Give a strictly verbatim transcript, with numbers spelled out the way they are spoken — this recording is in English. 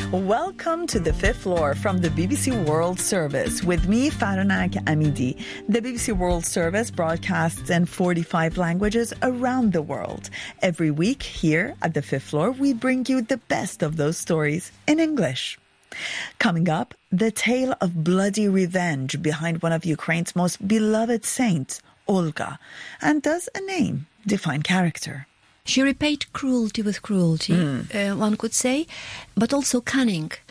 Welcome to the fifth floor from the B B C World Service with me, Faronak Amidi. The B B C World Service broadcasts in forty-five languages around the world. Every week here at the fifth floor, we bring you the best of those stories in English. Coming up, the tale of bloody revenge behind one of Ukraine's most beloved saints, Olga. And does a name define character? She repaid cruelty with cruelty, mm. uh, one could say, but also cunning.